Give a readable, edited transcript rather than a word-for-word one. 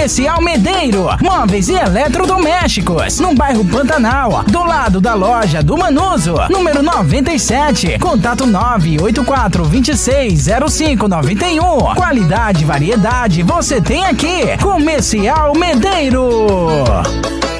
Comercial Medeiro, móveis e eletrodomésticos, no bairro Pantanal, do lado da loja do Manuso, número 97, contato 984260591. Qualidade e variedade você tem aqui. Comercial Medeiro.